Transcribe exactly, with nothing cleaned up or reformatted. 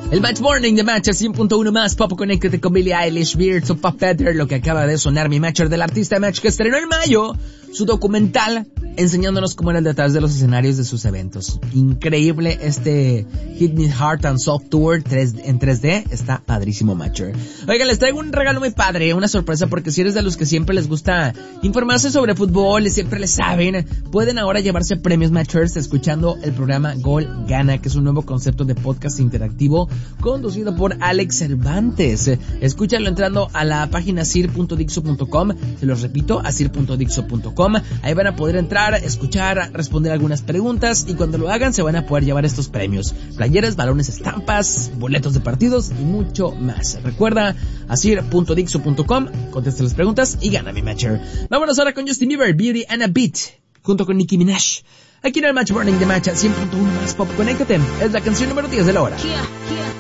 El Match Morning de Match cien punto uno más Pop, conéctate con Billie Eilish, Beards of Pop Feather, lo que acaba de sonar mi Matcher del artista Match, que estrenó en mayo su documental enseñándonos cómo era el detrás de los escenarios de sus eventos. Increíble este Hit Me Heart and Soft Tour en tres D, está padrísimo Matcher. Oigan, les traigo un regalo muy padre, una sorpresa, porque si eres de los que siempre les gusta informarse sobre fútbol y siempre le saben, pueden ahora llevarse premios Matchers escuchando el programa Gol Gana, que es un nuevo concepto de podcast interactivo conducido por Alex Cervantes. Escúchalo entrando a la página sir punto dixo punto com, se los repito, a sir punto dixo punto com. Ahí van a poder entrar, escuchar, responder algunas preguntas, y cuando lo hagan se van a poder llevar estos premios: playeras, balones, estampas, boletos de partidos y mucho más. Recuerda, a sir punto dixo punto com, contesta las preguntas y gana mi Matcher. Vámonos ahora con Justin Bieber, Beauty and a Beat, junto con Nicki Minaj. Aquí en el Match Morning de Match cien punto uno más Pop, conéctate. Es la canción número diez de la hora.